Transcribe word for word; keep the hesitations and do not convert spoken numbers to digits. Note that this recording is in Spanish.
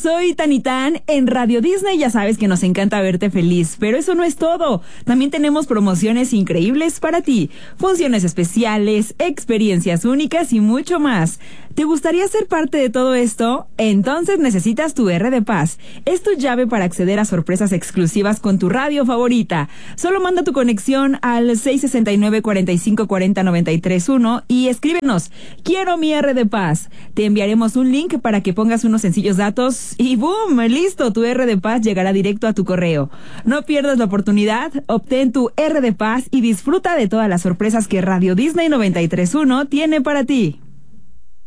soy Tanitán. En Radio Disney ya sabes que nos encanta verte feliz, pero eso no es todo. También tenemos promociones increíbles para ti, funciones especiales, experiencias únicas y mucho más. ¿Te gustaría ser parte de todo esto? Entonces necesitas tu R de Paz. Es tu llave para acceder a sorpresas exclusivas con tu radio favorita. Solo manda tu conexión al seis seis nueve, cuatro cinco cuatro cero, nueve tres uno y escríbenos: quiero mi R de Paz. Te enviaremos un link para que pongas unos sencillos datos y ¡boom! ¡Listo! Tu R de Paz llegará directo a tu correo. No pierdas la oportunidad, obtén tu R de Paz y disfruta de todas las sorpresas que Radio Disney noventa y tres punto uno tiene para ti.